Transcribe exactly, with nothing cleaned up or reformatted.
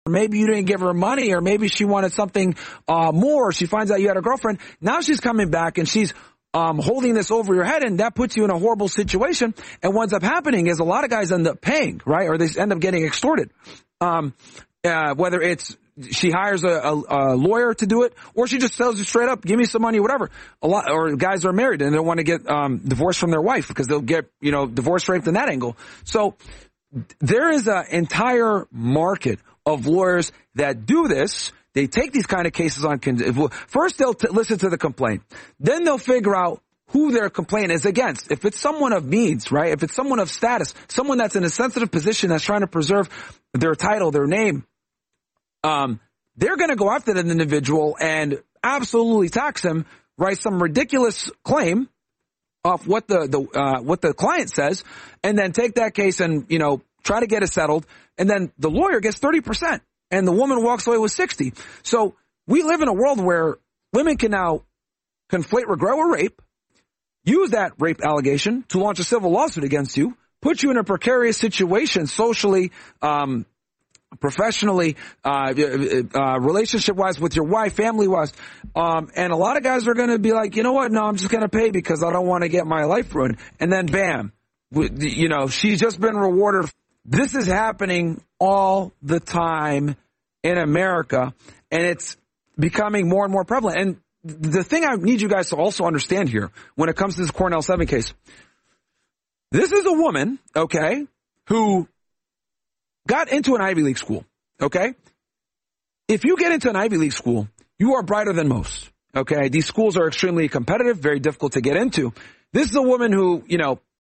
maybe you didn't give her money, or maybe she wanted something uh, more. She finds out you had a girlfriend. Now she's coming back and she's um, holding this over your head, and that puts you in a horrible situation. And what ends up happening is a lot of guys end up paying, right? Or they end up getting extorted. Um, uh, whether it's she hires a, a, a lawyer to do it, or she just tells you straight up, give me some money, whatever. A lot, or guys are married and they want to get um, divorced from their wife because they'll get, you know, divorce raped in that angle. So there is an entire market of lawyers that do this. They take these kind of cases on. First, they'll t- listen to the complaint. Then they'll figure out who their complaint is against. If it's someone of means, right? If it's someone of status, someone that's in a sensitive position that's trying to preserve their title, their name, um, they're going to go after that individual and absolutely tax him, write some ridiculous claim off what the, the uh, what the client says, and then take that case and, you know, try to get it settled. And then the lawyer gets thirty percent and the woman walks away with sixty. So we live in a world where women can now conflate regret with rape, use that rape allegation to launch a civil lawsuit against you, put you in a precarious situation socially, um, professionally, uh, uh, relationship-wise with your wife, family-wise. Um, and a lot of guys are going to be like, you know what? No, I'm just going to pay because I don't want to get my life ruined. And then bam, you know, she's just been rewarded. This is happening all the time in America, and it's becoming more and more prevalent. And the thing I need you guys to also understand here when it comes to this Cornell seven case, this is a woman, okay, who got into an Ivy League school, okay? If you get into an Ivy League school, you are brighter than most, okay? These schools are extremely competitive, very difficult to get into. This is a woman who, you know,